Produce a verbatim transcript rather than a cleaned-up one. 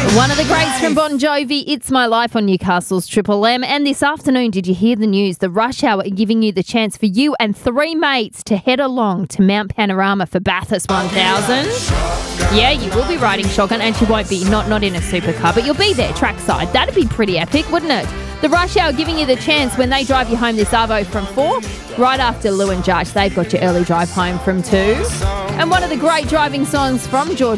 One of the greats from Bon Jovi, It's My Life on Newcastle's Triple M. And this afternoon, did you hear the news? The Rush Hour are giving you the chance for you and three mates to head along to Mount Panorama for Bathurst one thousand. Yeah, you will be riding shotgun, and you won't be, not, not in a supercar, but you'll be there trackside. That'd be pretty epic, wouldn't it? The Rush Hour giving you the chance when they drive you home this arvo from four, right after Lou and Josh. They've got your early drive home from two. And one of the great driving songs from George